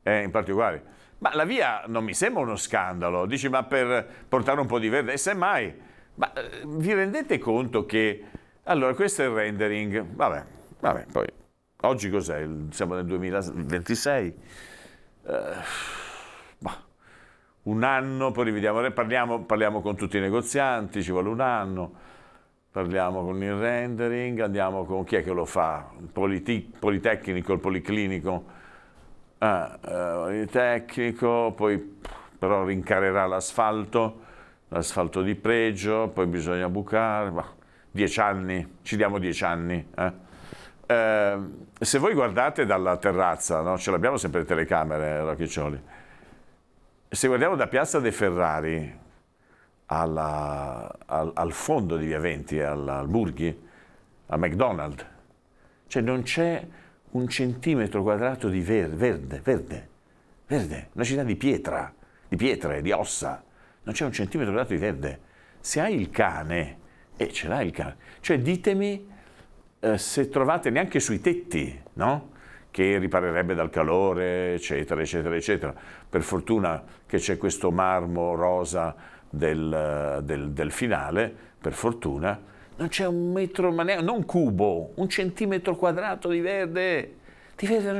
in parti uguali. Ma la via non mi sembra uno scandalo, dici, ma per portare un po' di verde, e semmai, ma vi rendete conto che, allora, questo è il rendering, vabbè, poi, oggi cos'è? Siamo nel 2026, un anno, poi rivediamo, parliamo con tutti i negozianti, ci vuole un anno, parliamo con il rendering, andiamo con chi è che lo fa? Il Politecnico, il Policlinico, il tecnico, poi però rincarerà l'asfalto di pregio, poi bisogna bucare, 10 anni, ci diamo 10 anni. Se voi guardate dalla terrazza, no? Ce l'abbiamo sempre le telecamere, Rocchiccioli, se guardiamo da Piazza dei Ferrari al fondo di Via Venti, al Burghi, a McDonald's, cioè non c'è un centimetro quadrato di verde, una città di pietre, di ossa, non c'è un centimetro quadrato di verde. Se hai il cane, e ce l'hai il cane, cioè ditemi se trovate neanche sui tetti, no? Che riparerebbe dal calore, eccetera, eccetera, eccetera. Per fortuna che c'è questo marmo rosa del finale, per fortuna. Non c'è un metro, ma non cubo, un centimetro quadrato di verde. Di verde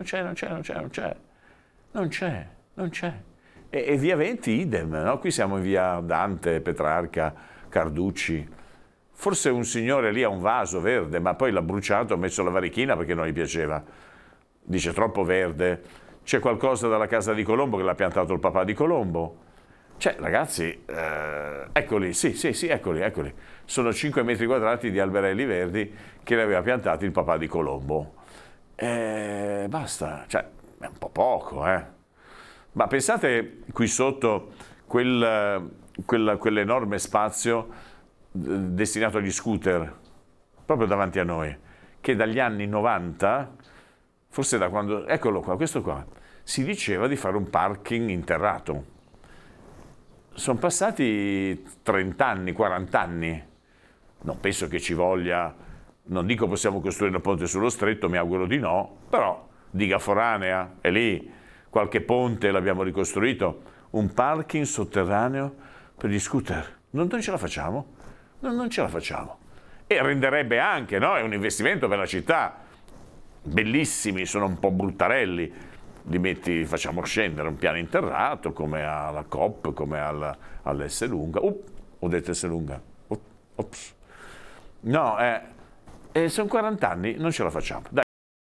non c'è. E via Venti idem, no? Qui siamo in via Dante, Petrarca, Carducci. Forse un signore lì ha un vaso verde, ma poi l'ha bruciato, ha messo la varichina perché non gli piaceva. Dice troppo verde. C'è qualcosa dalla casa di Colombo che l'ha piantato il papà di Colombo. Cioè, ragazzi, eccoli, sì, eccoli. Sono 5 metri quadrati di alberelli verdi che li aveva piantati il papà di Colombo. Basta, cioè, è un po' poco, Ma pensate qui sotto quell'enorme spazio destinato agli scooter, proprio davanti a noi, che dagli anni 90, forse da quando, eccolo qua, questo qua, si diceva di fare un parking interrato. Sono passati 30 anni, 40 anni, non penso che ci voglia, non dico possiamo costruire un ponte sullo stretto, mi auguro di no, però diga foranea, è lì, qualche ponte l'abbiamo ricostruito, un parking sotterraneo per gli scooter, non ce la facciamo, non ce la facciamo. E renderebbe anche, no? È un investimento per la città, bellissimi, sono un po' bruttarelli, li facciamo scendere un piano interrato come alla Coop, come all'S Lunga. Ho detto S Lunga. Ops. No, sono 40 anni, non ce la facciamo. Dai.